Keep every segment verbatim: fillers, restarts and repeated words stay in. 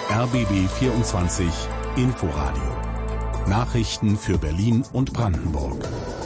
R B B vierundzwanzig Inforadio. Nachrichten für Berlin und Brandenburg.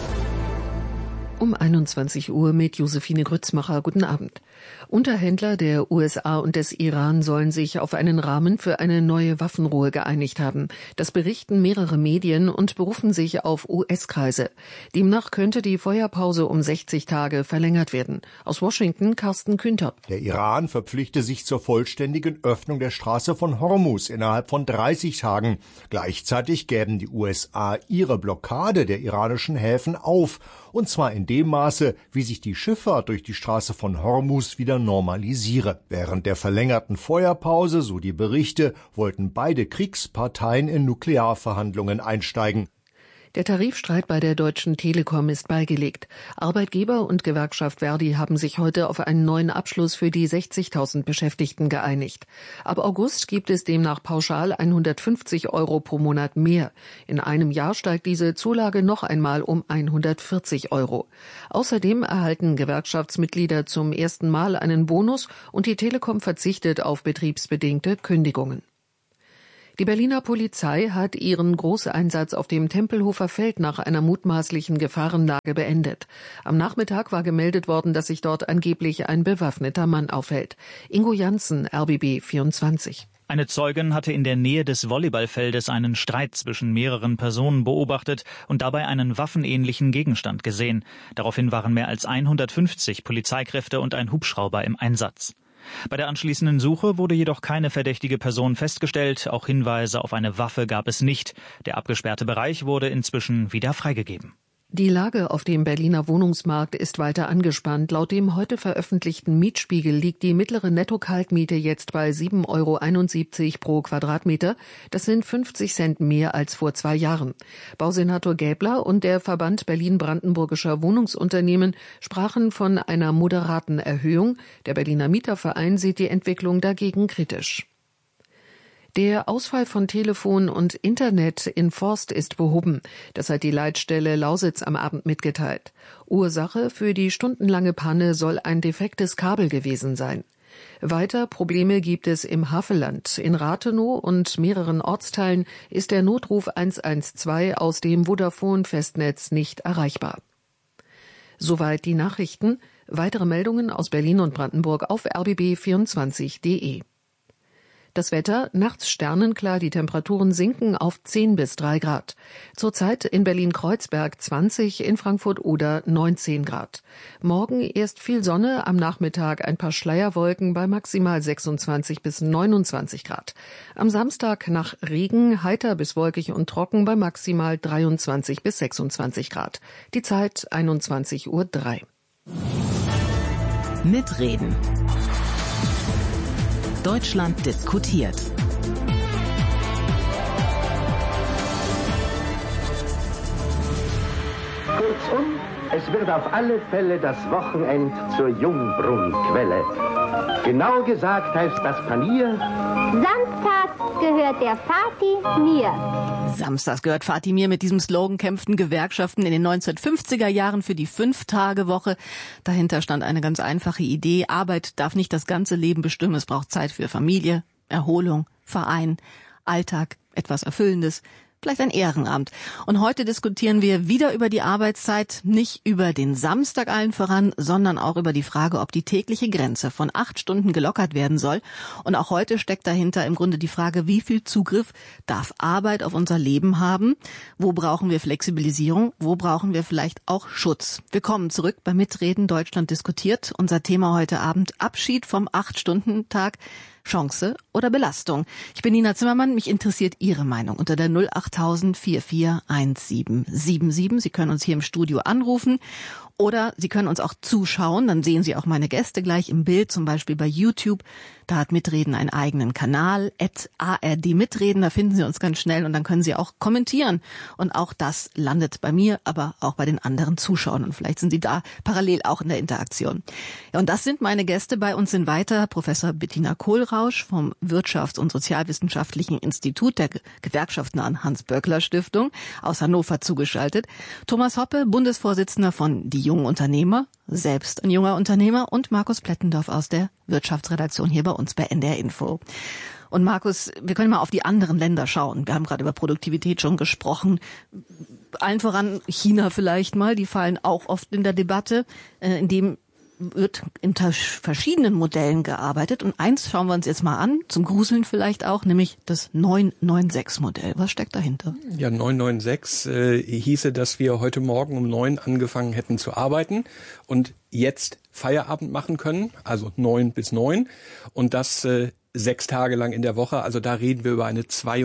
Um einundzwanzig Uhr mit Josephine Grützmacher. Guten Abend. Unterhändler der U S A und des Iran sollen sich auf einen Rahmen für eine neue Waffenruhe geeinigt haben. Das berichten mehrere Medien und berufen sich auf U S-Kreise. Demnach könnte die Feuerpause um sechzig Tage verlängert werden. Aus Washington Carsten Künter. Der Iran verpflichte sich zur vollständigen Öffnung der Straße von Hormuz innerhalb von dreißig Tagen. Gleichzeitig gäben die U S A ihre Blockade der iranischen Häfen auf. Und zwar in dem Maße, wie sich die Schifffahrt durch die Straße von Hormuz wieder normalisiere. Während der verlängerten Feuerpause, so die Berichte, wollten beide Kriegsparteien in Nuklearverhandlungen einsteigen. Der Tarifstreit bei der Deutschen Telekom ist beigelegt. Arbeitgeber und Gewerkschaft Verdi haben sich heute auf einen neuen Abschluss für die sechzigtausend Beschäftigten geeinigt. Ab August gibt es demnach pauschal hundertfünfzig Euro pro Monat mehr. In einem Jahr steigt diese Zulage noch einmal um hundertvierzig Euro. Außerdem erhalten Gewerkschaftsmitglieder zum ersten Mal einen Bonus und die Telekom verzichtet auf betriebsbedingte Kündigungen. Die Berliner Polizei hat ihren Großeinsatz auf dem Tempelhofer Feld nach einer mutmaßlichen Gefahrenlage beendet. Am Nachmittag war gemeldet worden, dass sich dort angeblich ein bewaffneter Mann aufhält. Ingo Janssen, R B B vierundzwanzig. Eine Zeugin hatte in der Nähe des Volleyballfeldes einen Streit zwischen mehreren Personen beobachtet und dabei einen waffenähnlichen Gegenstand gesehen. Daraufhin waren mehr als hundertfünfzig Polizeikräfte und ein Hubschrauber im Einsatz. Bei der anschließenden Suche wurde jedoch keine verdächtige Person festgestellt. Auch Hinweise auf eine Waffe gab es nicht. Der abgesperrte Bereich wurde inzwischen wieder freigegeben. Die Lage auf dem Berliner Wohnungsmarkt ist weiter angespannt. Laut dem heute veröffentlichten Mietspiegel liegt die mittlere Netto-Kaltmiete jetzt bei sieben Euro einundsiebzig pro Quadratmeter. Das sind fünfzig Cent mehr als vor zwei Jahren. Bausenator Gäbler und der Verband Berlin-Brandenburgischer Wohnungsunternehmen sprachen von einer moderaten Erhöhung. Der Berliner Mieterverein sieht die Entwicklung dagegen kritisch. Der Ausfall von Telefon und Internet in Forst ist behoben. Das hat die Leitstelle Lausitz am Abend mitgeteilt. Ursache für die stundenlange Panne soll ein defektes Kabel gewesen sein. Weiter Probleme gibt es im Havelland. In Rathenow und mehreren Ortsteilen ist der Notruf eins eins zwei aus dem Vodafone-Festnetz nicht erreichbar. Soweit die Nachrichten. Weitere Meldungen aus Berlin und Brandenburg auf r b b vierundzwanzig punkt de. Das Wetter, nachts sternenklar, die Temperaturen sinken auf zehn bis drei Grad. Zurzeit in Berlin-Kreuzberg zwanzig, in Frankfurt-Oder neunzehn Grad. Morgen erst viel Sonne, am Nachmittag ein paar Schleierwolken bei maximal sechsundzwanzig bis neunundzwanzig Grad. Am Samstag nach Regen, heiter bis wolkig und trocken bei maximal dreiundzwanzig bis sechsundzwanzig Grad. Die Zeit einundzwanzig Uhr drei. Mitreden. Deutschland diskutiert. Kurzum, es wird auf alle Fälle das Wochenend zur Jungbrunnquelle. Genau gesagt heißt das Panier: Samstags gehört der Vati mir. Samstags gehört Vati mir. Mit diesem Slogan kämpften Gewerkschaften in den neunzehnhundertfünfziger Jahren für die Fünf-Tage-Woche. Dahinter stand eine ganz einfache Idee: Arbeit darf nicht das ganze Leben bestimmen. Es braucht Zeit für Familie, Erholung, Verein, Alltag, etwas Erfüllendes. Vielleicht ein Ehrenamt. Und heute diskutieren wir wieder über die Arbeitszeit, nicht über den Samstag allen voran, sondern auch über die Frage, ob die tägliche Grenze von acht Stunden gelockert werden soll. Und auch heute steckt dahinter im Grunde die Frage, wie viel Zugriff darf Arbeit auf unser Leben haben? Wo brauchen wir Flexibilisierung? Wo brauchen wir vielleicht auch Schutz? Willkommen zurück bei Mitreden Deutschland diskutiert. Unser Thema heute Abend: Abschied vom acht-Stunden-Tag. Chance oder Belastung. Ich bin Nina Zimmermann, mich interessiert Ihre Meinung unter der null acht null null vier vier eins sieben sieben sieben. Sie können uns hier im Studio anrufen oder Sie können uns auch zuschauen, dann sehen Sie auch meine Gäste gleich im Bild, zum Beispiel bei YouTube. Da hat Mitreden einen eigenen Kanal, at A R D Mitreden, da finden Sie uns ganz schnell und dann können Sie auch kommentieren. Und auch das landet bei mir, aber auch bei den anderen Zuschauern und vielleicht sind Sie da parallel auch in der Interaktion. Ja, und das sind meine Gäste. Bei uns sind weiter Professor Bettina Kohlrausch vom Wirtschafts- und Sozialwissenschaftlichen Institut der gewerkschaftsnahen Hans-Böckler-Stiftung aus Hannover zugeschaltet, Thomas Hoppe, Bundesvorsitzender von Die Jungen Unternehmer, selbst ein junger Unternehmer, und Markus Plettendorf aus der Wirtschaftsredaktion hier bei uns bei N D R Info. Und Markus, wir können mal auf die anderen Länder schauen. Wir haben gerade über Produktivität schon gesprochen. Allen voran China vielleicht mal, die fallen auch oft in der Debatte, in dem wird in verschiedenen Modellen gearbeitet. Und eins schauen wir uns jetzt mal an, zum Gruseln vielleicht auch, nämlich das neun neun sechs Modell. Was steckt dahinter? Ja, neun neun sechs äh, hieße, dass wir heute Morgen um neun angefangen hätten zu arbeiten und jetzt Feierabend machen können, also neun bis neun. Und das äh, sechs Tage lang in der Woche. Also da reden wir über eine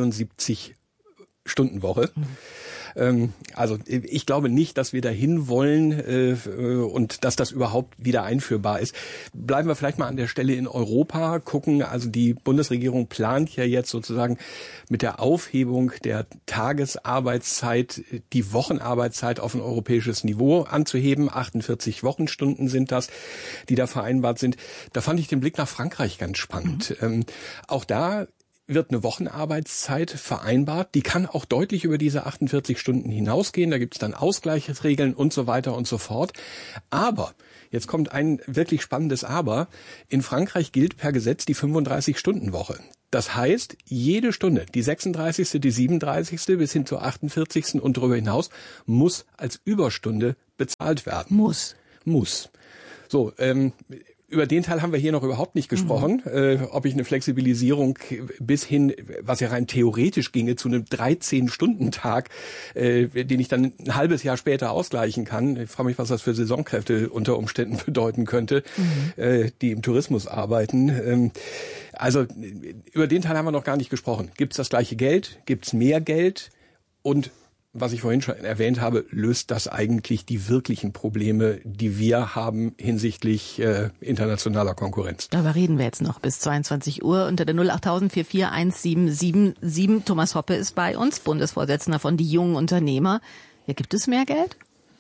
zweiundsiebzig-Stunden-Woche. Mhm. Also ich glaube nicht, dass wir dahin wollen äh, und dass das überhaupt wieder einführbar ist. Bleiben wir vielleicht mal an der Stelle in Europa, gucken, also die Bundesregierung plant ja jetzt sozusagen mit der Aufhebung der Tagesarbeitszeit die Wochenarbeitszeit auf ein europäisches Niveau anzuheben. achtundvierzig Wochenstunden sind das, die da vereinbart sind. Da fand ich den Blick nach Frankreich ganz spannend. Mhm. Ähm, auch da wird eine Wochenarbeitszeit vereinbart. Die kann auch deutlich über diese achtundvierzig Stunden hinausgehen. Da gibt es dann Ausgleichsregeln und so weiter und so fort. Aber, jetzt kommt ein wirklich spannendes Aber, in Frankreich gilt per Gesetz die fünfunddreißig-Stunden-Woche. Das heißt, jede Stunde, die sechsunddreißigste, die siebenunddreißigste bis hin zur achtundvierzigsten und darüber hinaus, muss als Überstunde bezahlt werden. Muss. Muss. So, ähm, über den Teil haben wir hier noch überhaupt nicht gesprochen, mhm. äh, ob ich eine Flexibilisierung bis hin, was ja rein theoretisch ginge, zu einem dreizehn-Stunden-Tag, äh, den ich dann ein halbes Jahr später ausgleichen kann. Ich frage mich, was das für Saisonkräfte unter Umständen bedeuten könnte, mhm. äh, die im Tourismus arbeiten. Ähm, also über den Teil haben wir noch gar nicht gesprochen. Gibt es das gleiche Geld? Gibt es mehr Geld? Und was ich vorhin schon erwähnt habe, löst das eigentlich die wirklichen Probleme, die wir haben hinsichtlich äh, internationaler Konkurrenz. Darüber reden wir jetzt noch bis zweiundzwanzig Uhr unter der null acht null null vier vier eins sieben sieben sieben. Thomas Hoppe ist bei uns, Bundesvorsitzender von Die Jungen Unternehmer. Ja, gibt es mehr Geld?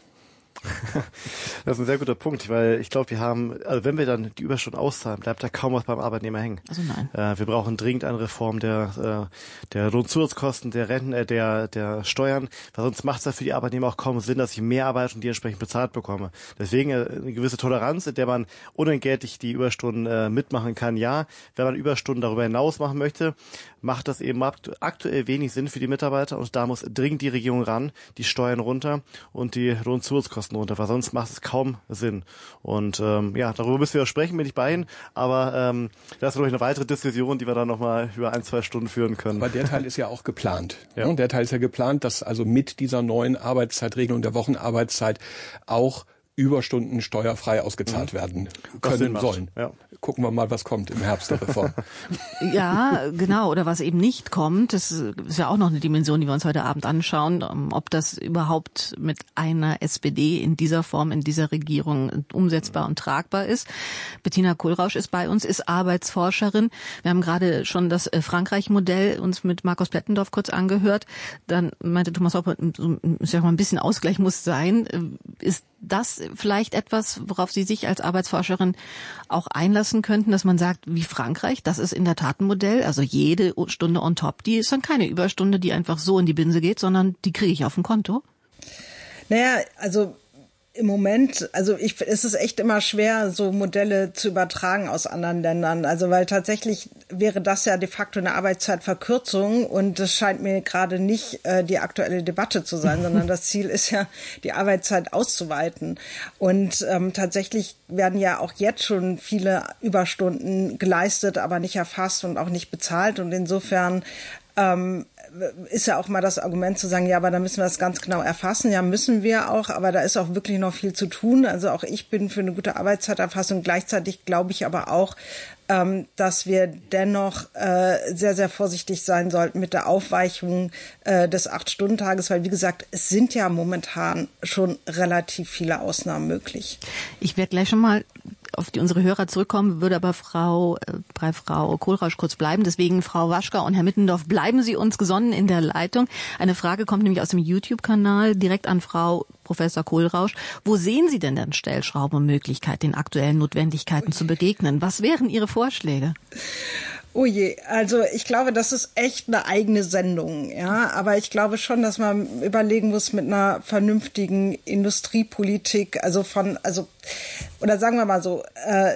Das ist ein sehr guter Punkt, weil ich glaube, wir haben, also wenn wir dann die Überstunden auszahlen, bleibt da kaum was beim Arbeitnehmer hängen. Also nein. Äh, wir brauchen dringend eine Reform der äh, der Lohnzusatzkosten, der Renten, äh, der der Steuern, weil sonst macht es ja für die Arbeitnehmer auch kaum Sinn, dass ich mehr arbeite und die entsprechend bezahlt bekomme. Deswegen äh, eine gewisse Toleranz, in der man unentgeltlich die Überstunden äh, mitmachen kann. Ja, wenn man Überstunden darüber hinaus machen möchte, macht das eben aktuell wenig Sinn für die Mitarbeiter und da muss dringend die Regierung ran, die Steuern runter und die Lohnzusatzkosten runter, weil sonst macht es kaum Sinn. Und ähm, ja, darüber müssen wir sprechen, bin ich bei Ihnen, aber ähm, das ist, glaube ich, eine weitere Diskussion, die wir dann nochmal über ein, zwei Stunden führen können. Aber der Teil ist ja auch geplant. Ja. Der Teil ist ja geplant, dass also mit dieser neuen Arbeitszeitregelung der Wochenarbeitszeit auch Überstunden steuerfrei ausgezahlt mhm. werden können sollen. Ja. Gucken wir mal, was kommt im Herbst der Reform. Ja, genau. Oder was eben nicht kommt, das ist ja auch noch eine Dimension, die wir uns heute Abend anschauen, ob das überhaupt mit einer S P D in dieser Form, in dieser Regierung umsetzbar und tragbar ist. Bettina Kohlrausch ist bei uns, ist Arbeitsforscherin. Wir haben gerade schon das Frankreich-Modell uns mit Markus Plettendorf kurz angehört. Dann meinte Thomas Hoppe, ich sag mal, ein bisschen Ausgleich muss sein. Ist das vielleicht etwas, worauf Sie sich als Arbeitsforscherin auch einlassen könnten, dass man sagt, wie Frankreich, das ist in der Tat ein Modell, also jede Stunde on top, die ist dann keine Überstunde, die einfach so in die Binse geht, sondern die kriege ich auf dem Konto? Naja, also im Moment, also ich, es ist echt immer schwer, so Modelle zu übertragen aus anderen Ländern. Also weil tatsächlich wäre das ja de facto eine Arbeitszeitverkürzung und das scheint mir gerade nicht äh, die aktuelle Debatte zu sein, sondern das Ziel ist ja, die Arbeitszeit auszuweiten. Und ähm, tatsächlich werden ja auch jetzt schon viele Überstunden geleistet, aber nicht erfasst und auch nicht bezahlt. Und insofern ähm, ist ja auch mal das Argument zu sagen, ja, aber da müssen wir das ganz genau erfassen. Ja, müssen wir auch, aber da ist auch wirklich noch viel zu tun. Also auch ich bin für eine gute Arbeitszeiterfassung. Gleichzeitig glaube ich aber auch, ähm, dass wir dennoch äh, sehr, sehr vorsichtig sein sollten mit der Aufweichung äh, des Acht-Stunden-Tages, weil wie gesagt, es sind ja momentan schon relativ viele Ausnahmen möglich. Ich werde gleich schon mal auf die unsere Hörer zurückkommen, würde aber Frau, äh, bei Frau Kohlrausch kurz bleiben. Deswegen, Frau Waschka und Herr Mittendorf, bleiben Sie uns gesonnen in der Leitung. Eine Frage kommt nämlich aus dem YouTube-Kanal direkt an Frau Professor Kohlrausch. Wo sehen Sie denn dann Stellschrauben und Möglichkeit, den aktuellen Notwendigkeiten zu begegnen? Was wären Ihre Vorschläge? Oh je, also ich glaube, das ist echt eine eigene Sendung, ja. Aber ich glaube schon, dass man überlegen muss mit einer vernünftigen Industriepolitik, also von, also oder sagen wir mal so, äh,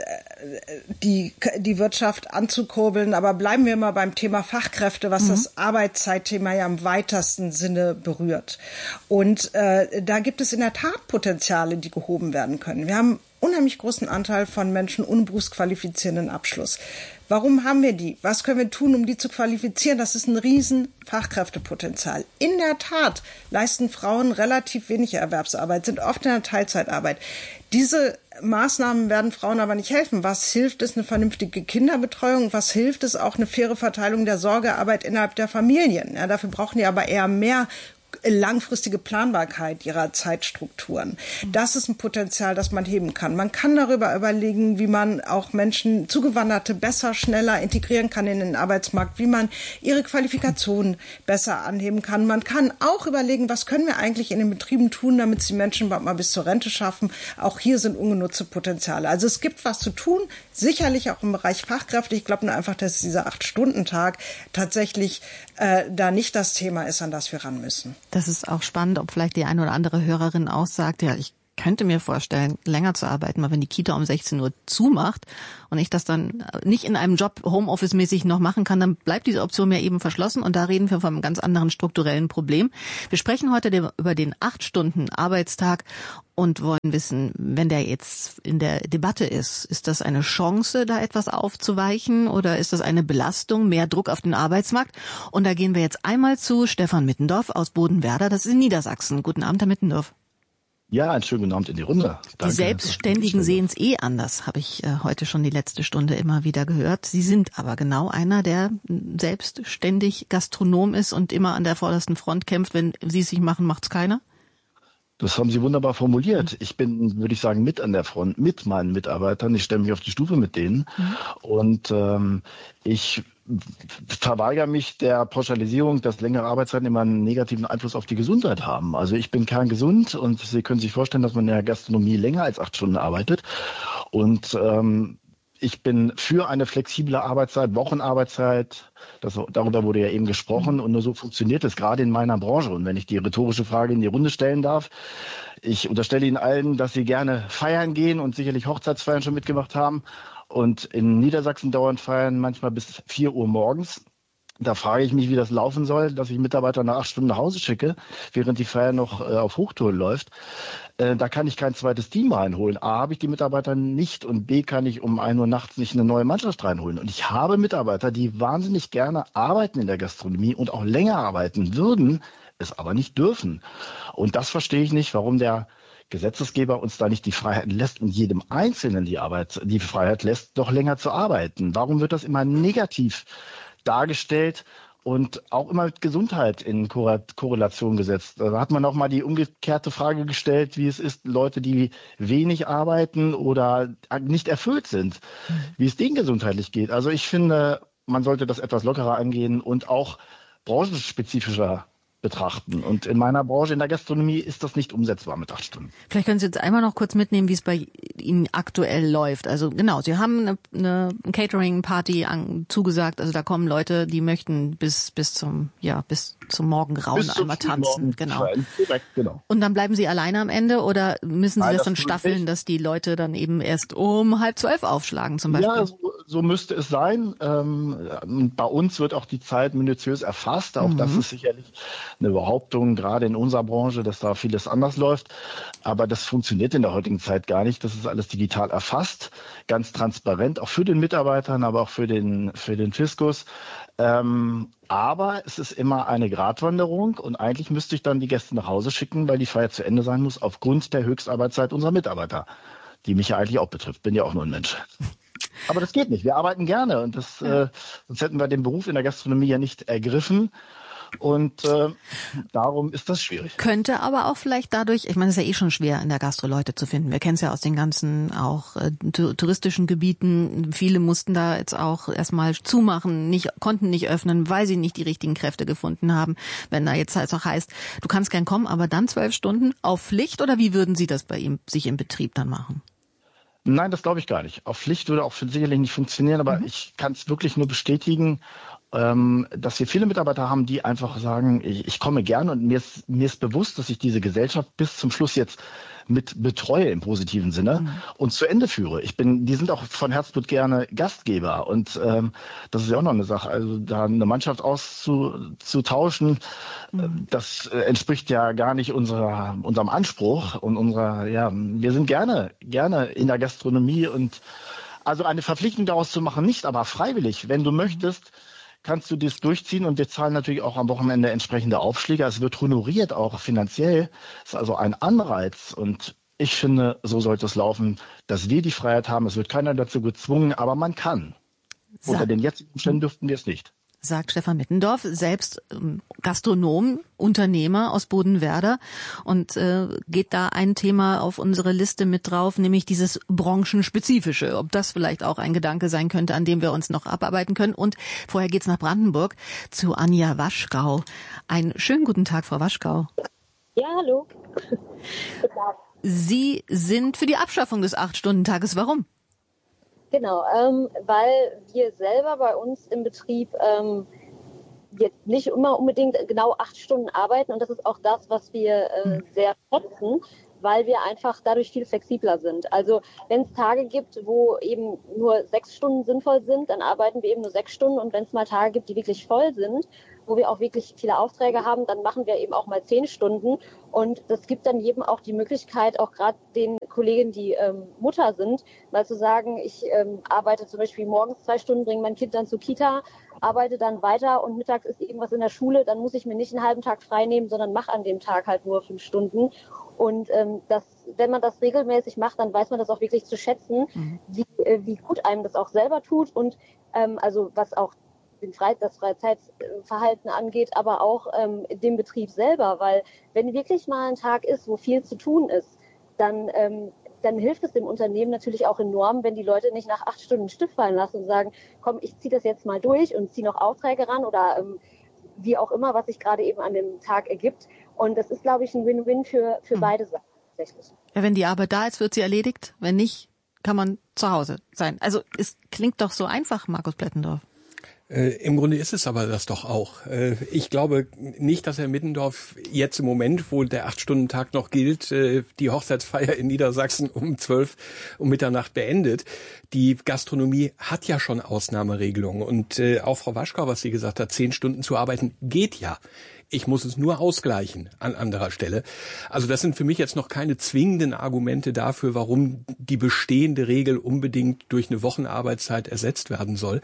die, die Wirtschaft anzukurbeln. Aber bleiben wir mal beim Thema Fachkräfte, was mhm. das Arbeitszeitthema ja im weitesten Sinne berührt. Und äh, da gibt es in der Tat Potenziale, die gehoben werden können. Wir haben unheimlich großen Anteil von Menschen ohne berufsqualifizierenden Abschluss. Warum haben wir die? Was können wir tun, um die zu qualifizieren? Das ist ein riesen Fachkräftepotenzial. In der Tat leisten Frauen relativ wenig Erwerbsarbeit, sind oft in der Teilzeitarbeit. Diese Maßnahmen werden Frauen aber nicht helfen. Was hilft es? Eine vernünftige Kinderbetreuung? Was hilft es? Auch eine faire Verteilung der Sorgearbeit innerhalb der Familien. Ja, dafür brauchen die aber eher mehr langfristige Planbarkeit ihrer Zeitstrukturen. Das ist ein Potenzial, das man heben kann. Man kann darüber überlegen, wie man auch Menschen, Zugewanderte besser, schneller integrieren kann in den Arbeitsmarkt, wie man ihre Qualifikationen besser anheben kann. Man kann auch überlegen, was können wir eigentlich in den Betrieben tun, damit sie Menschen überhaupt mal bis zur Rente schaffen. Auch hier sind ungenutzte Potenziale. Also es gibt was zu tun, sicherlich auch im Bereich Fachkräfte. Ich glaube nur einfach, dass dieser Acht-Stunden-Tag tatsächlich äh, da nicht das Thema ist, an das wir ran müssen. Das ist auch spannend, ob vielleicht die eine oder andere Hörerin auch sagt, ja, ich könnte mir vorstellen, länger zu arbeiten, weil wenn die Kita um sechzehn Uhr zumacht und ich das dann nicht in einem Job Homeoffice-mäßig noch machen kann, dann bleibt diese Option mir eben verschlossen und da reden wir von einem ganz anderen strukturellen Problem. Wir sprechen heute über den acht Stunden Arbeitstag und wollen wissen, wenn der jetzt in der Debatte ist, ist das eine Chance, da etwas aufzuweichen oder ist das eine Belastung, mehr Druck auf den Arbeitsmarkt? Und da gehen wir jetzt einmal zu Stefan Mittendorf aus Bodenwerder, das ist in Niedersachsen. Guten Abend, Herr Mittendorf. Ja, einen schönen guten Abend in die Runde. Danke. Die Selbstständigen sehen es eh anders, habe ich äh, heute schon die letzte Stunde immer wieder gehört. Sie sind aber genau einer, der selbstständig Gastronom ist und immer an der vordersten Front kämpft. Wenn Sie es nicht machen, macht's keiner? Das haben Sie wunderbar formuliert. Ich bin, würde ich sagen, mit an der Front, mit meinen Mitarbeitern. Ich stelle mich auf die Stufe mit denen. Mhm. Und ähm, ich verweigere mich der Pauschalisierung, dass längere Arbeitszeiten immer einen negativen Einfluss auf die Gesundheit haben. Also ich bin kerngesund und Sie können sich vorstellen, dass man in der Gastronomie länger als acht Stunden arbeitet. Und ähm, ich bin für eine flexible Arbeitszeit, Wochenarbeitszeit. Das, darüber wurde ja eben gesprochen. Und nur so funktioniert es gerade in meiner Branche. Und wenn ich die rhetorische Frage in die Runde stellen darf, ich unterstelle Ihnen allen, dass Sie gerne feiern gehen und sicherlich Hochzeitsfeiern schon mitgemacht haben. Und in Niedersachsen dauern Feiern manchmal bis vier Uhr morgens. Da frage ich mich, wie das laufen soll, dass ich Mitarbeiter nach acht Stunden nach Hause schicke, während die Feier noch äh, auf Hochtouren läuft. Äh, da kann ich kein zweites Team reinholen. A, habe ich die Mitarbeiter nicht und B, kann ich um ein Uhr nachts nicht eine neue Mannschaft reinholen. Und ich habe Mitarbeiter, die wahnsinnig gerne arbeiten in der Gastronomie und auch länger arbeiten würden, es aber nicht dürfen. Und das verstehe ich nicht, warum der Gesetzesgeber uns da nicht die Freiheit lässt und jedem Einzelnen die Arbeit, die Freiheit lässt, doch länger zu arbeiten. Warum wird das immer negativ dargestellt und auch immer mit Gesundheit in Korrelation gesetzt? Da hat man auch mal die umgekehrte Frage gestellt, wie es ist, Leute, die wenig arbeiten oder nicht erfüllt sind, wie es denen gesundheitlich geht. Also ich finde, man sollte das etwas lockerer angehen und auch branchenspezifischer betrachten. Und in meiner Branche, in der Gastronomie, ist das nicht umsetzbar mit acht Stunden. Vielleicht können Sie jetzt einmal noch kurz mitnehmen, wie es bei Ihnen aktuell läuft. Also genau, Sie haben eine, eine Catering-Party an, zugesagt. Also da kommen Leute, die möchten bis bis zum ja bis zum Morgengrauen einmal tanzen. Genau. Direkt, genau. Und dann bleiben Sie alleine am Ende oder müssen Sie Nein, das, das dann staffeln, dass die Leute dann eben erst um halb zwölf aufschlagen zum Beispiel? Ja, so, so müsste es sein. Ähm, bei uns wird auch die Zeit minutiös erfasst. Auch mhm. das ist sicherlich eine Behauptung, gerade in unserer Branche, dass da vieles anders läuft. Aber das funktioniert in der heutigen Zeit gar nicht. Das ist alles digital erfasst, ganz transparent, auch für den Mitarbeitern, aber auch für den, für den Fiskus. Ähm, aber es ist immer eine Gratwanderung und eigentlich müsste ich dann die Gäste nach Hause schicken, weil die Feier zu Ende sein muss, aufgrund der Höchstarbeitszeit unserer Mitarbeiter, die mich ja eigentlich auch betrifft. Bin ja auch nur ein Mensch. Aber das geht nicht. Wir arbeiten gerne und das, äh, sonst hätten wir den Beruf in der Gastronomie ja nicht ergriffen. Und äh, darum ist das schwierig. Könnte aber auch vielleicht dadurch, ich meine, es ist ja eh schon schwer, in der Gastro Leute zu finden. Wir kennen es ja aus den ganzen auch äh, touristischen Gebieten. Viele mussten da jetzt auch erstmal zumachen, nicht konnten nicht öffnen, weil sie nicht die richtigen Kräfte gefunden haben. Wenn da jetzt halt auch heißt, du kannst gern kommen, aber dann zwölf Stunden auf Pflicht, oder wie würden Sie das bei ihm sich im Betrieb dann machen? Nein, das glaube ich gar nicht. Auf Pflicht würde auch sicherlich nicht funktionieren, aber mhm. ich kann es wirklich nur bestätigen. ähm, dass wir viele Mitarbeiter haben, die einfach sagen, ich, ich komme gerne und mir ist, mir ist bewusst, dass ich diese Gesellschaft bis zum Schluss jetzt mit betreue im positiven Sinne mhm. und zu Ende führe. Ich bin, die sind auch von Herzblut gerne Gastgeber und ähm, das ist ja auch noch eine Sache. Also da eine Mannschaft auszutauschen, mhm. das äh, entspricht ja gar nicht unserer, unserem Anspruch und unserer, ja, wir sind gerne, gerne in der Gastronomie und also eine Verpflichtung daraus zu machen, nicht, aber freiwillig. Wenn du möchtest, kannst du das durchziehen und wir zahlen natürlich auch am Wochenende entsprechende Aufschläge. Es wird honoriert, auch finanziell. Es ist also ein Anreiz und ich finde, so sollte es laufen, dass wir die Freiheit haben. Es wird keiner dazu gezwungen, aber man kann. Sag. Unter den jetzigen Umständen dürften wir es nicht. Sagt Stefan Mittendorf, selbst ähm, Gastronom, Unternehmer aus Bodenwerder und äh, geht da ein Thema auf unsere Liste mit drauf, nämlich dieses branchenspezifische, ob das vielleicht auch ein Gedanke sein könnte, an dem wir uns noch abarbeiten können. Und vorher geht's nach Brandenburg zu Anja Waschgau. Einen schönen guten Tag, Frau Waschgau. Ja, hallo. Sie sind für die Abschaffung des acht-Stunden-Tages. Warum? Genau, ähm, weil wir selber bei uns im Betrieb ähm, jetzt nicht immer unbedingt genau acht Stunden arbeiten und das ist auch das, was wir äh, sehr schätzen, weil wir einfach dadurch viel flexibler sind. Also wenn es Tage gibt, wo eben nur sechs Stunden sinnvoll sind, dann arbeiten wir eben nur sechs Stunden und wenn es mal Tage gibt, die wirklich voll sind, wo wir auch wirklich viele Aufträge haben, dann machen wir eben auch mal zehn Stunden und das gibt dann jedem auch die Möglichkeit, auch gerade den Kollegen, die ähm, Mutter sind, mal zu sagen, ich ähm, arbeite zum Beispiel morgens zwei Stunden, bringe mein Kind dann zur Kita, arbeite dann weiter und mittags ist irgendwas in der Schule, dann muss ich mir nicht einen halben Tag frei nehmen, sondern mache an dem Tag halt nur fünf Stunden. Und ähm, das, wenn man das regelmäßig macht, dann weiß man das auch wirklich zu schätzen, mhm. wie, äh, wie gut einem das auch selber tut und ähm, also was auch den Fre- das Freizeitverhalten angeht, aber auch ähm, dem Betrieb selber, weil wenn wirklich mal ein Tag ist, wo viel zu tun ist, dann ähm, dann hilft es dem Unternehmen natürlich auch enorm, wenn die Leute nicht nach acht Stunden Stift fallen lassen und sagen, komm, ich ziehe das jetzt mal durch und ziehe noch Aufträge ran oder ähm, wie auch immer, was sich gerade eben an dem Tag ergibt. Und das ist, glaube ich, ein Win-Win für, für mhm. beide Seiten tatsächlich. Ja, wenn die Arbeit da ist, wird sie erledigt. Wenn nicht, kann man zu Hause sein. Also es klingt doch so einfach, Markus Plettendorf. Äh, Im Grunde ist es aber das doch auch. Äh, ich glaube nicht, dass Herr Mittendorf jetzt im Moment, wo der acht-Stunden-Tag noch gilt, äh, die Hochzeitsfeier in Niedersachsen um zwölf um Mitternacht beendet. Die Gastronomie hat ja schon Ausnahmeregelungen. Und äh, auch Frau Waschgau, was sie gesagt hat, zehn Stunden zu arbeiten, geht ja. Ich muss es nur ausgleichen an anderer Stelle. Also das sind für mich jetzt noch keine zwingenden Argumente dafür, warum die bestehende Regel unbedingt durch eine Wochenarbeitszeit ersetzt werden soll.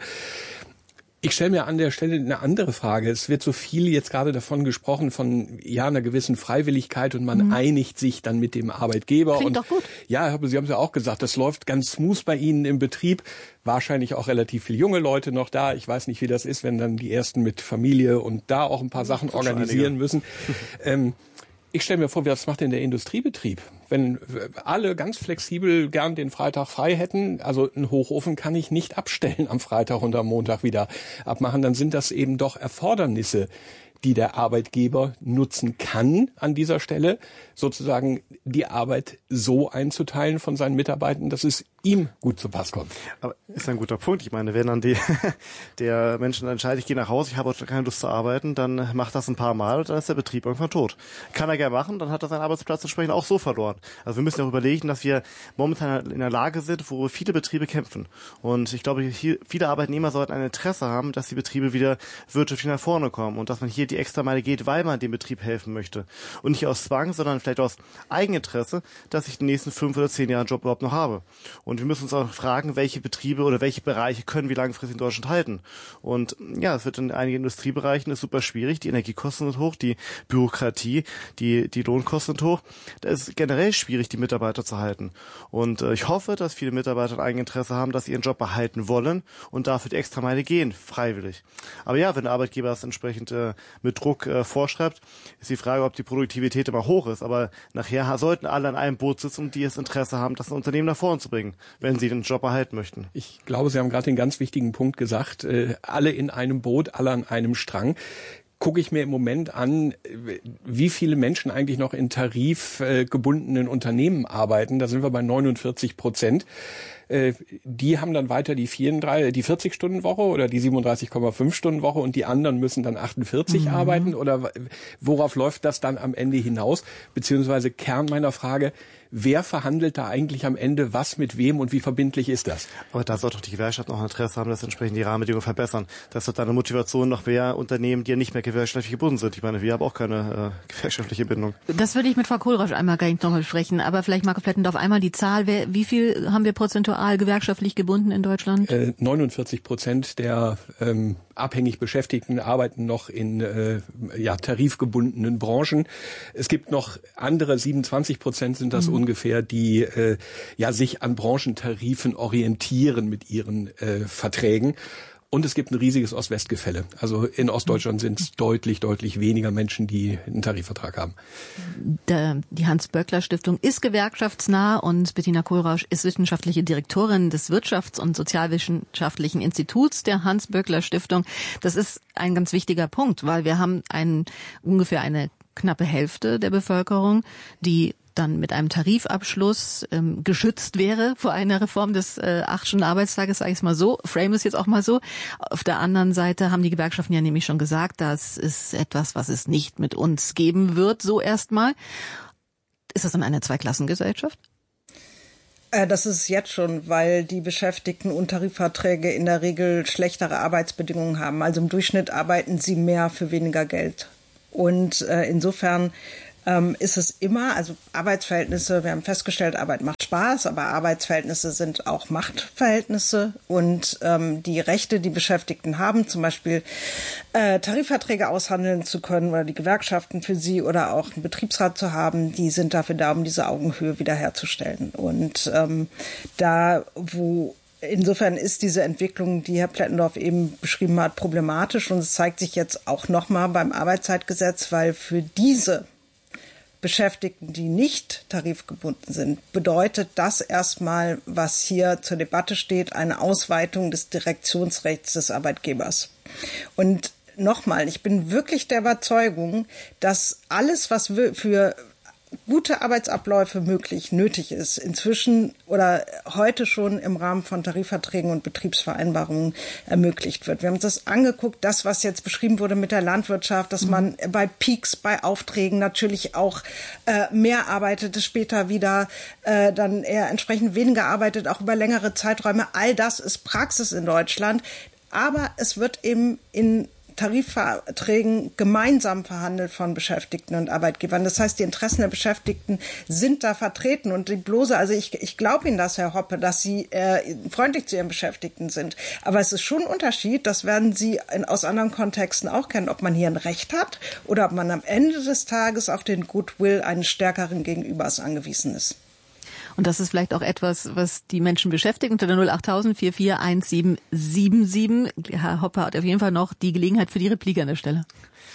Ich stelle mir an der Stelle eine andere Frage. Es wird so viel jetzt gerade davon gesprochen, von ja einer gewissen Freiwilligkeit und man mhm. einigt sich dann mit dem Arbeitgeber. Klingt und doch gut. Ja, Sie haben es ja auch gesagt, das läuft ganz smooth bei Ihnen im Betrieb. Wahrscheinlich auch relativ viele junge Leute noch da. Ich weiß nicht, wie das ist, wenn dann die ersten mit Familie und da auch ein paar Sachen organisieren müssen. ähm, Ich stelle mir vor, was macht denn der Industriebetrieb? Wenn alle ganz flexibel gern den Freitag frei hätten, also einen Hochofen kann ich nicht abstellen am Freitag und am Montag wieder abmachen, dann sind das eben doch Erfordernisse, die der Arbeitgeber nutzen kann an dieser Stelle, sozusagen die Arbeit so einzuteilen von seinen Mitarbeitern, dass es ihm gut zu Pass kommt. Aber ist ein guter Punkt. Ich meine, wenn dann die, der Menschen entscheidet, ich gehe nach Hause, ich habe keine Lust zu arbeiten, dann macht das ein paar Mal und dann ist der Betrieb irgendwann tot. Kann er gerne machen, dann hat er seinen Arbeitsplatz entsprechend auch so verloren. Also wir müssen auch überlegen, dass wir momentan in der Lage sind, wo viele Betriebe kämpfen. Und ich glaube, hier, viele Arbeitnehmer sollten ein Interesse haben, dass die Betriebe wieder wirtschaftlich nach vorne kommen und dass man hier die Extrameile geht, weil man dem Betrieb helfen möchte. Und nicht aus Zwang, sondern vielleicht aus Eigeninteresse, dass ich die nächsten fünf oder zehn Jahre einen Job überhaupt noch habe. Und wir müssen uns auch fragen, welche Betriebe oder welche Bereiche können wir langfristig in Deutschland halten. Und ja, es wird in einigen Industriebereichen ist super schwierig. Die Energiekosten sind hoch, die Bürokratie, die die Lohnkosten sind hoch. Da ist generell schwierig, die Mitarbeiter zu halten. Und äh, ich hoffe, dass viele Mitarbeiter ein Eigeninteresse haben, dass sie ihren Job behalten wollen und dafür die Extrameile gehen, freiwillig. Aber ja, wenn der Arbeitgeber das entsprechend äh, mit Druck äh, vorschreibt, ist die Frage, ob die Produktivität immer hoch ist. Aber nachher sollten alle an einem Boot sitzen und die das Interesse haben, das Unternehmen nach vorne zu bringen, wenn sie den Job erhalten möchten. Ich glaube, Sie haben gerade den ganz wichtigen Punkt gesagt, äh, alle in einem Boot, alle an einem Strang. Gucke ich mir im Moment an, wie viele Menschen eigentlich noch in tarifgebundenen Unternehmen arbeiten. Da sind wir bei neunundvierzig Prozent. äh, die haben dann weiter die vierunddreißig, die vierzig-Stunden-Woche oder die siebenunddreißig Komma fünf Stunden Woche und die anderen müssen dann achtundvierzig mhm. arbeiten? Oder worauf läuft das dann am Ende hinaus? Beziehungsweise Kern meiner Frage, wer verhandelt da eigentlich am Ende was mit wem und wie verbindlich ist das? Aber da sollte doch die Gewerkschaft noch ein Interesse haben, dass entsprechend die Rahmenbedingungen verbessern. Das wird eine Motivation noch mehr Unternehmen, die ja nicht mehr gewerkschaftlich gebunden sind. Ich meine, wir haben auch keine äh, gewerkschaftliche Bindung. Das würde ich mit Frau Kohlrausch einmal gleich noch besprechen. Aber vielleicht, Marco Plettendorf, einmal die Zahl. Wer, wie viel haben wir prozentual gewerkschaftlich gebunden in Deutschland? Äh, neunundvierzig Prozent der ähm, abhängig Beschäftigten arbeiten noch in äh, ja, tarifgebundenen Branchen. Es gibt noch andere, siebenundzwanzig Prozent sind das mhm. ungefähr, die äh, ja sich an Branchentarifen orientieren mit ihren äh, Verträgen. Und es gibt ein riesiges Ost-West-Gefälle. Also in Ostdeutschland sind es deutlich, deutlich weniger Menschen, die einen Tarifvertrag haben. Der, die Hans-Böckler-Stiftung ist gewerkschaftsnah und Bettina Kohlrausch ist wissenschaftliche Direktorin des Wirtschafts- und Sozialwissenschaftlichen Instituts der Hans-Böckler-Stiftung. Das ist ein ganz wichtiger Punkt, weil wir haben ein, ungefähr eine knappe Hälfte der Bevölkerung, die dann mit einem Tarifabschluss ähm, geschützt wäre vor einer Reform des äh, acht-Stunden-Arbeitstages, sage ich es mal so, frame es jetzt auch mal so. Auf der anderen Seite haben die Gewerkschaften ja nämlich schon gesagt, das ist etwas, was es nicht mit uns geben wird, so erstmal. Ist das dann eine Zweiklassengesellschaft? Das ist es jetzt schon, weil die Beschäftigten und Tarifverträge in der Regel schlechtere Arbeitsbedingungen haben. Also im Durchschnitt arbeiten sie mehr für weniger Geld. Und äh, insofern ähm, ist es immer, also Arbeitsverhältnisse, wir haben festgestellt, Arbeit macht Spaß, aber Arbeitsverhältnisse sind auch Machtverhältnisse und ähm, die Rechte, die Beschäftigten haben, zum Beispiel äh, Tarifverträge aushandeln zu können oder die Gewerkschaften für sie oder auch einen Betriebsrat zu haben, die sind dafür da, um diese Augenhöhe wiederherzustellen. Und ähm, da, wo Insofern ist diese Entwicklung, die Herr Plettendorf eben beschrieben hat, problematisch und es zeigt sich jetzt auch nochmal beim Arbeitszeitgesetz, weil für diese Beschäftigten, die nicht tarifgebunden sind, bedeutet das erstmal, was hier zur Debatte steht, eine Ausweitung des Direktionsrechts des Arbeitgebers. Und nochmal, ich bin wirklich der Überzeugung, dass alles, was für gute Arbeitsabläufe möglich, nötig ist, inzwischen oder heute schon im Rahmen von Tarifverträgen und Betriebsvereinbarungen ermöglicht wird. Wir haben uns das angeguckt, das, was jetzt beschrieben wurde mit der Landwirtschaft, dass man bei Peaks, bei Aufträgen natürlich auch äh, mehr arbeitet, später wieder äh, dann eher entsprechend weniger arbeitet, auch über längere Zeiträume. All das ist Praxis in Deutschland, aber es wird eben in Tarifverträgen gemeinsam verhandelt von Beschäftigten und Arbeitgebern. Das heißt, die Interessen der Beschäftigten sind da vertreten und die bloße, also ich, ich glaube Ihnen das, Herr Hoppe, dass Sie äh, freundlich zu Ihren Beschäftigten sind. Aber es ist schon ein Unterschied, das werden Sie in, aus anderen Kontexten auch kennen, ob man hier ein Recht hat oder ob man am Ende des Tages auf den Goodwill eines stärkeren Gegenübers angewiesen ist. Und das ist vielleicht auch etwas, was die Menschen beschäftigt. Unter der null acht tausend vier vier eins sieben sieben sieben. Herr Hoppe hat auf jeden Fall noch die Gelegenheit für die Replik an der Stelle.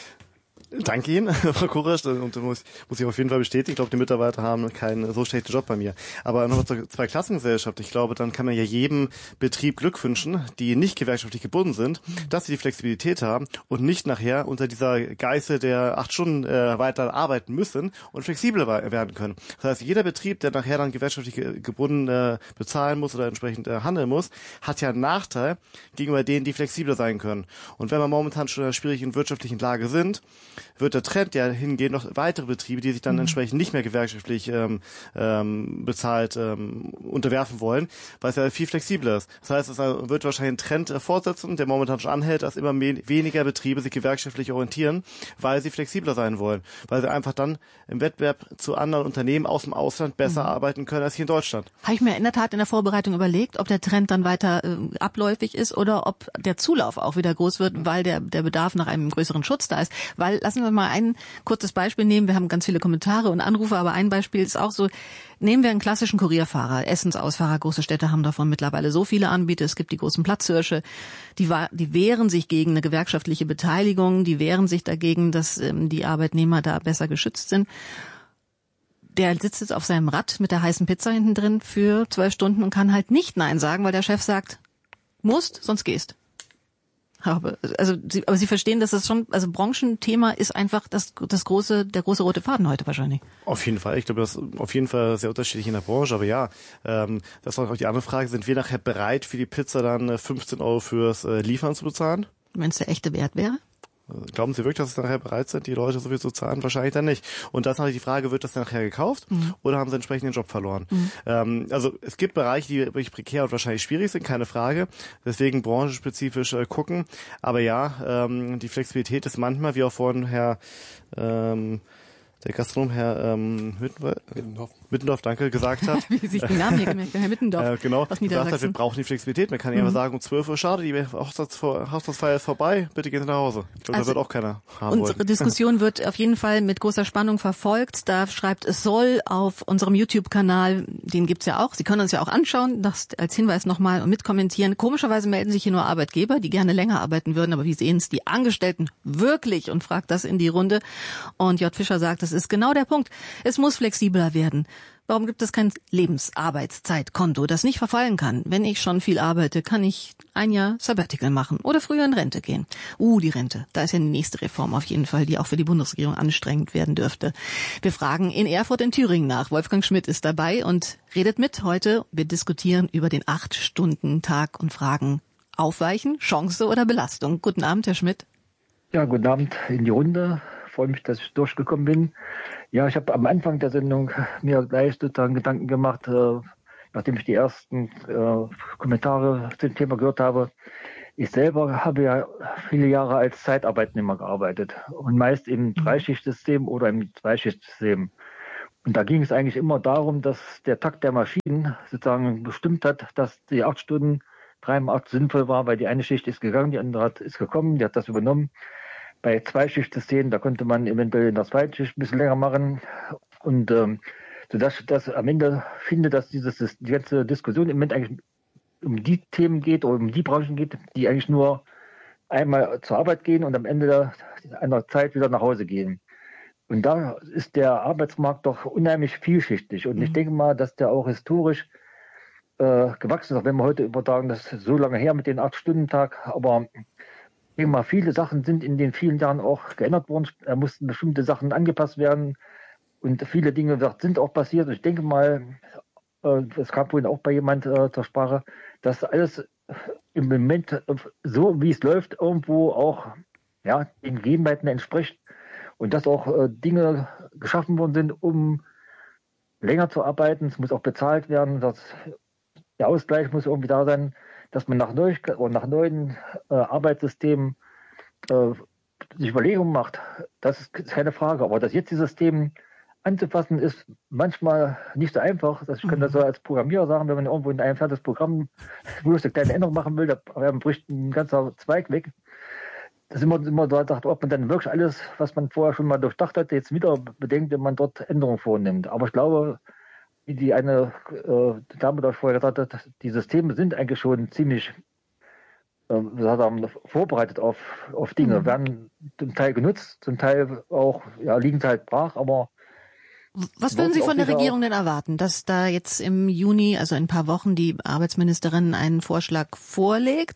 Danke Ihnen, Frau Kohlrausch, und muss, muss ich auf jeden Fall bestätigen. Ich glaube, die Mitarbeiter haben keinen so schlechten Job bei mir. Aber noch zur Zweiklassengesellschaft. Ich glaube, dann kann man ja jedem Betrieb Glück wünschen, die nicht gewerkschaftlich gebunden sind, dass sie die Flexibilität haben und nicht nachher unter dieser Geißel der acht Stunden äh, weiter arbeiten müssen und flexibler werden können. Das heißt, jeder Betrieb, der nachher dann gewerkschaftlich gebunden äh, bezahlen muss oder entsprechend äh, handeln muss, hat ja einen Nachteil gegenüber denen, die flexibler sein können. Und wenn wir momentan schon in einer schwierigen wirtschaftlichen Lage sind, wird der Trend ja hingehen, noch weitere Betriebe, die sich dann mhm. entsprechend nicht mehr gewerkschaftlich ähm, ähm, bezahlt ähm, unterwerfen wollen, weil es ja viel flexibler ist. Das heißt, es wird wahrscheinlich einen Trend äh, fortsetzen, der momentan schon anhält, dass immer mehr, weniger Betriebe sich gewerkschaftlich orientieren, weil sie flexibler sein wollen, weil sie einfach dann im Wettbewerb zu anderen Unternehmen aus dem Ausland besser mhm. arbeiten können als hier in Deutschland. Habe ich mir in der Tat in der Vorbereitung überlegt, ob der Trend dann weiter äh, abläufig ist oder ob der Zulauf auch wieder groß wird, weil der, der Bedarf nach einem größeren Schutz da ist. Weil lassen wir mal ein kurzes Beispiel nehmen. Wir haben ganz viele Kommentare und Anrufe, aber ein Beispiel ist auch so, nehmen wir einen klassischen Kurierfahrer, Essensausfahrer, große Städte haben davon mittlerweile so viele Anbieter, es gibt die großen Platzhirsche, die, die wehren sich gegen eine gewerkschaftliche Beteiligung, die wehren sich dagegen, dass ähm, die Arbeitnehmer da besser geschützt sind. Der sitzt jetzt auf seinem Rad mit der heißen Pizza hinten drin für zwölf Stunden und kann halt nicht Nein sagen, weil der Chef sagt, musst, sonst gehst. habe. Also, Sie, aber Sie verstehen, dass das schon, also Branchenthema ist einfach das, das große, der große rote Faden heute wahrscheinlich. Auf jeden Fall. Ich glaube, das ist auf jeden Fall sehr unterschiedlich in der Branche. Aber ja, ähm, das ist auch die andere Frage. Sind wir nachher bereit, für die Pizza dann fünfzehn Euro fürs äh, Liefern zu bezahlen? Wenn es der echte Wert wäre? Glauben Sie wirklich, dass sie nachher bereit sind, die Leute so viel zu zahlen? Wahrscheinlich dann nicht. Und das ist natürlich die Frage, wird das dann nachher gekauft mhm. oder haben sie entsprechend den Job verloren? Mhm. Ähm, also es gibt Bereiche, die wirklich prekär und wahrscheinlich schwierig sind, keine Frage. Deswegen branchenspezifisch äh, gucken. Aber ja, ähm, die Flexibilität ist manchmal, wie auch vorhin Herr ähm, der Gastronom, Herr ähm, Mittendorf, Mittendorf, danke, gesagt hat. Wie sich den Namen hier gemerkt, Herr Mittendorf äh, genau, aus gesagt hat, wir brauchen die Flexibilität. Man kann mhm. einfach sagen, um zwölf Uhr, schade, die Hochzeitsfeier ist vorbei, bitte gehen Sie nach Hause. Ich glaube, also, da wird auch keiner haben unsere wollen. Diskussion wird auf jeden Fall mit großer Spannung verfolgt. Da schreibt es soll auf unserem YouTube-Kanal, den gibt's ja auch. Sie können uns ja auch anschauen, das als Hinweis nochmal und mitkommentieren. Komischerweise melden sich hier nur Arbeitgeber, die gerne länger arbeiten würden, aber wie sehen es die Angestellten wirklich? Und fragt das in die Runde. Und J. Fischer sagt, das ist genau der Punkt. Es muss flexibler werden. Warum gibt es kein Lebensarbeitszeitkonto, das nicht verfallen kann? Wenn ich schon viel arbeite, kann ich ein Jahr Sabbatical machen oder früher in Rente gehen. Uh, die Rente. Da ist ja die nächste Reform auf jeden Fall, die auch für die Bundesregierung anstrengend werden dürfte. Wir fragen in Erfurt in Thüringen nach. Wolfgang Schmidt ist dabei und redet mit heute. Wir diskutieren über den acht-Stunden-Tag und fragen, Aufweichen, Chance oder Belastung? Guten Abend, Herr Schmidt. Ja, guten Abend in die Runde. Ich freue mich, dass ich durchgekommen bin. Ja, ich habe am Anfang der Sendung mir gleich sozusagen Gedanken gemacht, äh, nachdem ich die ersten äh, Kommentare zum Thema gehört habe. Ich selber habe ja viele Jahre als Zeitarbeitnehmer gearbeitet und meist im Dreischichtsystem oder im Zweischichtsystem. Und da ging es eigentlich immer darum, dass der Takt der Maschinen sozusagen bestimmt hat, dass die acht Stunden dreimal acht sinnvoll war, weil die eine Schicht ist gegangen, die andere hat, ist gekommen, die hat das übernommen. Bei Zweischichtssystemen, da konnte man eventuell in der zweiten Schicht ein bisschen länger machen. Und ähm, sodass ich das am Ende finde, dass dieses, die ganze Diskussion im Moment eigentlich um die Themen geht oder um die Branchen geht, die eigentlich nur einmal zur Arbeit gehen und am Ende einer Zeit wieder nach Hause gehen. Und da ist der Arbeitsmarkt doch unheimlich vielschichtig. Und mhm. ich denke mal, dass der auch historisch äh, gewachsen ist, auch wenn wir heute übertragen, das ist so lange her mit dem acht-Stunden-Tag, aber ich denke mal, viele Sachen sind in den vielen Jahren auch geändert worden. Da mussten bestimmte Sachen angepasst werden und viele Dinge sind auch passiert. Und ich denke mal, es kam vorhin auch bei jemand äh, zur Sprache, dass alles im Moment so, wie es läuft, irgendwo auch ja, den Gegebenheiten entspricht und dass auch äh, Dinge geschaffen worden sind, um länger zu arbeiten. Es muss auch bezahlt werden. Das, der Ausgleich muss irgendwie da sein, dass man nach, neu, nach neuen äh, Arbeitssystemen äh, sich Überlegungen macht. Das ist keine Frage. Aber das jetzige System anzupassen, ist manchmal nicht so einfach. Ich kann das so als Programmierer sagen, wenn man irgendwo in einem fertiges Programm bloß eine kleine Änderung machen will, da bricht ein ganzer Zweig weg. Das ist immer, immer so, ob man dann wirklich alles, was man vorher schon mal durchdacht hat, jetzt wieder bedenkt, wenn man dort Änderungen vornimmt. Aber ich glaube, wie die eine äh, Dame da vorher gesagt hat, die Systeme sind eigentlich schon ziemlich äh, sagen, vorbereitet auf, auf Dinge, mhm. werden zum Teil genutzt, zum Teil auch, ja, liegen halt brach, aber was würden Sie von der Regierung denn erwarten, dass da jetzt im Juni, also in ein paar Wochen, die Arbeitsministerin einen Vorschlag vorlegt?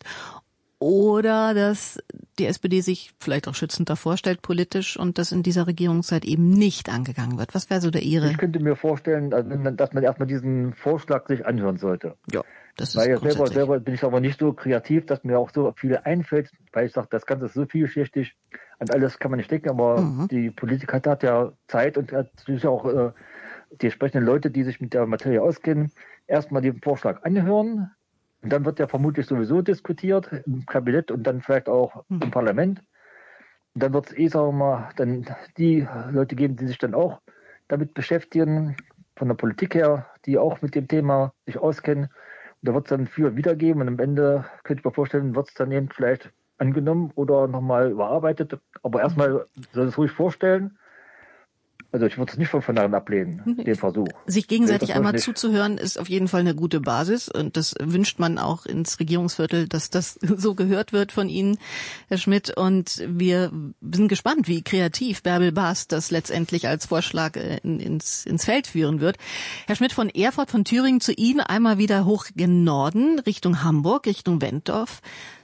Oder dass die S P D sich vielleicht auch schützend davor stellt politisch und das in dieser Regierungszeit eben nicht angegangen wird? Was wäre so der Ihre? Ich könnte mir vorstellen, dass man erstmal diesen Vorschlag sich anhören sollte. Ja, das ist weil ja selber, selber bin ich aber nicht so kreativ, dass mir auch so viel einfällt, weil ich sage, das Ganze ist so vielschichtig, an alles kann man nicht denken, aber mhm. die Politik hat ja Zeit und hat natürlich auch äh, die entsprechenden Leute, die sich mit der Materie auskennen, erstmal den Vorschlag anhören. Und dann wird ja vermutlich sowieso diskutiert im Kabinett und dann vielleicht auch mhm. im Parlament. Und dann wird es eh, sagen wir mal, dann die Leute geben, die sich dann auch damit beschäftigen, von der Politik her, die auch mit dem Thema sich auskennen. Und da wird es dann für und wieder geben und am Ende könnte ich mir vorstellen, wird es dann eben vielleicht angenommen oder nochmal überarbeitet. Aber erstmal soll es ruhig vorstellen. Also ich würde es nicht von vornherein ablehnen, den Versuch. Sich gegenseitig einmal nicht zuzuhören, ist auf jeden Fall eine gute Basis. Und das wünscht man auch ins Regierungsviertel, dass das so gehört wird von Ihnen, Herr Schmidt. Und wir sind gespannt, wie kreativ Bärbel Baas das letztendlich als Vorschlag in, ins, ins Feld führen wird. Herr Schmidt, von Erfurt, von Thüringen zu Ihnen einmal wieder hoch gen Norden, Richtung Hamburg, Richtung Wentorf.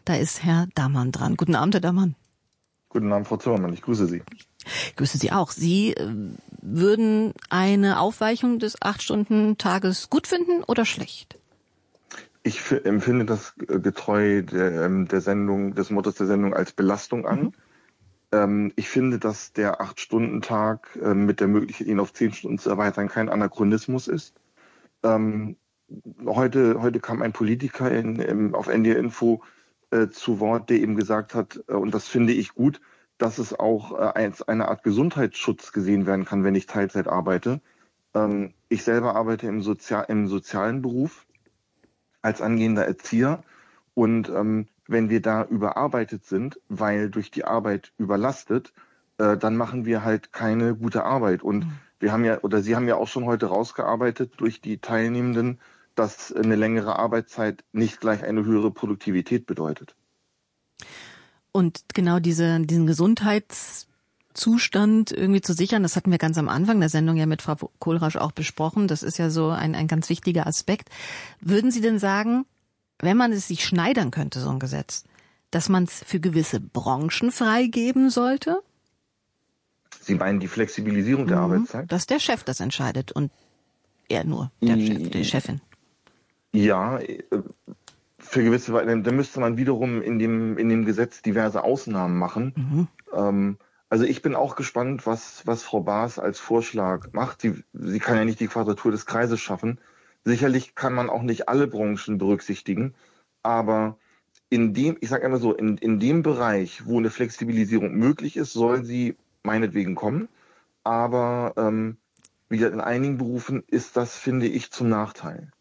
Da ist Herr Dammann dran. Guten Abend, Herr Dammann. Guten Abend, Frau Zimmermann. Ich grüße Sie. Ich grüße Sie auch. Sie äh, würden eine Aufweichung des Acht-Stunden-Tages gut finden oder schlecht? Ich f- empfinde das getreu der, der Sendung, des Mottos der Sendung als Belastung an. Mhm. Ähm, ich finde, dass der Acht-Stunden-Tag äh, mit der Möglichkeit, ihn auf zehn Stunden zu erweitern, kein Anachronismus ist. Ähm, heute, heute kam ein Politiker in, in, auf N D R Info äh, zu Wort, der eben gesagt hat, äh, und das finde ich gut, dass es auch äh, als eine Art Gesundheitsschutz gesehen werden kann, wenn ich Teilzeit arbeite. Ähm, ich selber arbeite im, Sozial-, im sozialen Beruf als angehender Erzieher. Und ähm, wenn wir da überarbeitet sind, weil durch die Arbeit überlastet, äh, dann machen wir halt keine gute Arbeit. Und mhm. wir haben ja, oder Sie haben ja auch schon heute rausgearbeitet durch die Teilnehmenden, dass eine längere Arbeitszeit nicht gleich eine höhere Produktivität bedeutet. Und genau diese, diesen Gesundheitszustand irgendwie zu sichern, das hatten wir ganz am Anfang der Sendung ja mit Frau Kohlrausch auch besprochen. Das ist ja so ein, ein ganz wichtiger Aspekt. Würden Sie denn sagen, wenn man es sich schneidern könnte, so ein Gesetz, dass man es für gewisse Branchen freigeben sollte? Sie meinen die Flexibilisierung der mhm, Arbeitszeit? Dass der Chef das entscheidet und er nur, der Chef, die Chefin. Ja, für gewisse Weise, da müsste man wiederum in dem, in dem Gesetz diverse Ausnahmen machen. Mhm. Ähm, also ich bin auch gespannt, was, was Frau Baas als Vorschlag macht. Sie, sie kann ja nicht die Quadratur des Kreises schaffen. Sicherlich kann man auch nicht alle Branchen berücksichtigen, aber in dem, ich sage immer so, in, in dem Bereich, wo eine Flexibilisierung möglich ist, soll sie meinetwegen kommen. Aber ähm, wie gesagt, in einigen Berufen ist das, finde ich, zum Nachteil.